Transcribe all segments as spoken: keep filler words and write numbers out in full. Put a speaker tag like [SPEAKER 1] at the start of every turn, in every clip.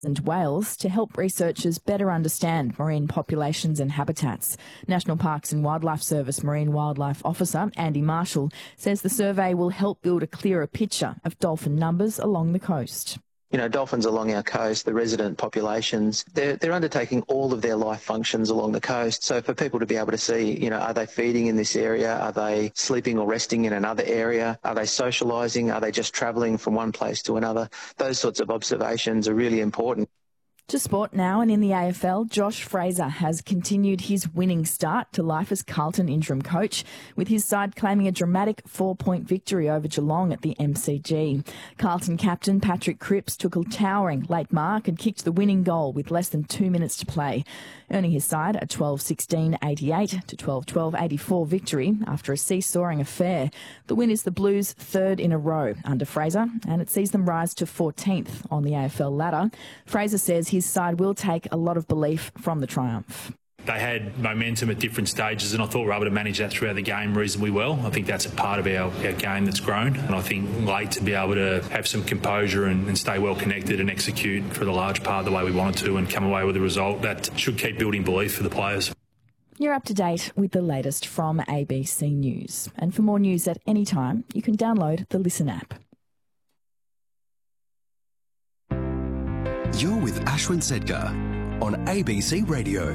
[SPEAKER 1] and Wales to help researchers better understand marine populations and habitats. National Parks and Wildlife Service Marine Wildlife Officer Andy Marshall says the survey will help build a clearer picture of dolphin numbers along the coast.
[SPEAKER 2] You know, dolphins along our coast, the resident populations, they're, they're undertaking all of their life functions along the coast. So for people to be able to see, you know, are they feeding in this area? Are they sleeping or resting in another area? Are they socialising? Are they just travelling from one place to another? Those sorts of observations are really important.
[SPEAKER 1] To sport now, and in the A F L, Josh Fraser has continued his winning start to life as Carlton interim coach, with his side claiming a dramatic four-point victory over Geelong at the M C G. Carlton captain Patrick Cripps took a towering late mark and kicked the winning goal with less than two minutes to play, earning his side a twelve sixteen eighty-eight to twelve twelve eighty-four victory after a seesawing affair. The win is the Blues' third in a row under Fraser, and it sees them rise to fourteenth on the A F L ladder. Fraser says his side will take a lot of belief from the triumph.
[SPEAKER 3] They had momentum at different stages, and I thought we were able to manage that throughout the game reasonably well. I think that's a part of our, our game that's grown, and I think late to be able to have some composure and, and stay well connected and execute for the large part the way we wanted to and come away with a result that should keep building belief for the players.
[SPEAKER 1] You're up to date with the latest from A B C News. And for more news at any time, you can download the Listen app.
[SPEAKER 4] You're with Ashwin Sedgar on A B C Radio.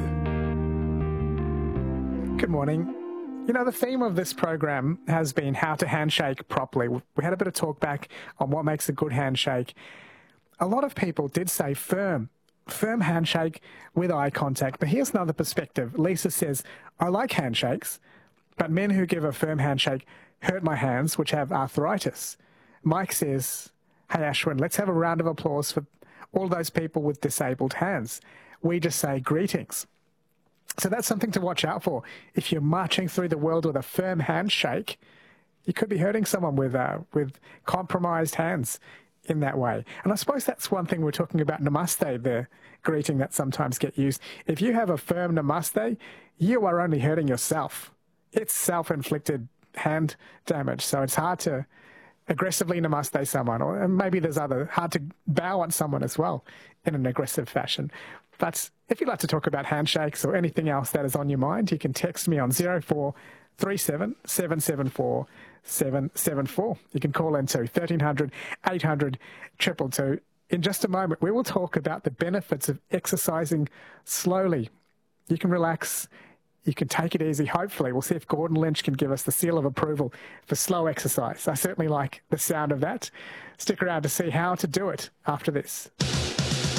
[SPEAKER 5] Good morning. You know, the theme of this program has been how to handshake properly. We had a bit of talk back on what makes a good handshake. A lot of people did say firm, firm handshake with eye contact. But here's another perspective. Lisa says, I like handshakes, but men who give a firm handshake hurt my hands, which have arthritis. Mike says, hey, Ashwin, let's have a round of applause for all those people with disabled hands. We just say greetings. So that's something to watch out for. If you're marching through the world with a firm handshake, you could be hurting someone with uh, with compromised hands in that way. And I suppose that's one thing we're talking about, namaste, the greeting that sometimes get used. If you have a firm namaste, you are only hurting yourself. It's self-inflicted hand damage. So it's hard to aggressively namaste someone, or maybe there's other, hard to bow at someone as well in an aggressive fashion. But if you'd like to talk about handshakes or anything else that is on your mind, you can text me on zero four three seven, seven seven four, seven seven four. You can call into thirteen hundred, eight hundred, two two two. In just a moment, we will talk about the benefits of exercising slowly. You can relax. You can take it easy, hopefully. We'll see if Gordon Lynch can give us the seal of approval for slow exercise. I certainly like the sound of that. Stick around to see how to do it after this.